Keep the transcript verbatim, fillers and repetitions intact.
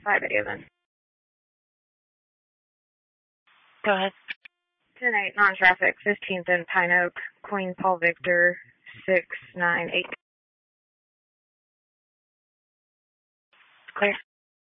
five eight then. Go ahead. ten eight, non-traffic, fifteenth and Pine Oak, Queen Paul Victor, six nine eight. Clear.